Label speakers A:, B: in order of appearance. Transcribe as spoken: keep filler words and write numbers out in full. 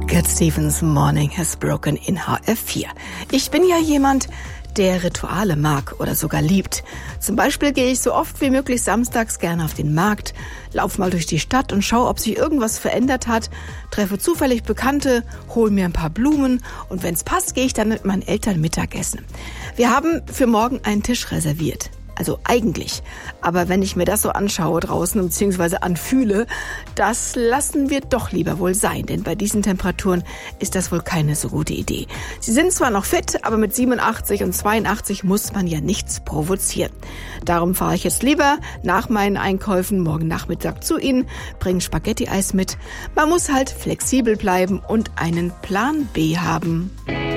A: Cat Stevens, Morning has broken in H F vier. Ich bin ja jemand, der Rituale mag oder sogar liebt. Zum Beispiel gehe ich so oft wie möglich samstags gerne auf den Markt, laufe mal durch die Stadt und schaue, ob sich irgendwas verändert hat, treffe zufällig Bekannte, hole mir ein paar Blumen und wenn es passt, gehe ich dann mit meinen Eltern Mittagessen. Wir haben für morgen einen Tisch reserviert. Also eigentlich. Aber wenn ich mir das so anschaue draußen bzw. anfühle, das lassen wir doch lieber wohl sein. Denn bei diesen Temperaturen ist das wohl keine so gute Idee. Sie sind zwar noch fit, aber mit siebenundachtzig und zweiundachtzig muss man ja nichts provozieren. Darum fahre ich jetzt lieber nach meinen Einkäufen morgen Nachmittag zu Ihnen, bringe Spaghetti-Eis mit. Man muss halt flexibel bleiben und einen Plan B haben.